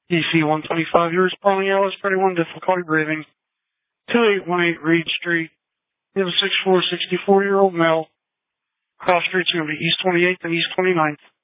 DC 125, yours, Pauline Ellis, 31, difficulty breathing, 2818 Reed Street. You have a 64-64-year-old male. Cross streets are going to be East 28th and East 29th.